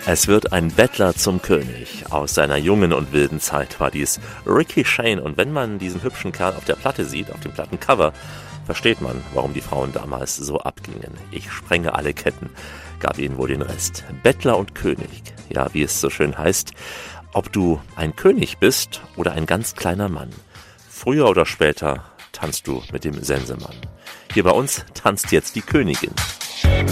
Es wird ein Bettler zum König. Aus seiner jungen und wilden Zeit war dies Ricky Shane. Und wenn man diesen hübschen Kerl auf der Platte sieht, auf dem Plattencover, versteht man, warum die Frauen damals so abgingen. Ich sprenge alle Ketten, gab ihnen wohl den Rest. Bettler und König, ja, wie es so schön heißt, ob du ein König bist oder ein ganz kleiner Mann. Früher oder später tanzt du mit dem Sensemann. Hier bei uns tanzt jetzt die Königin.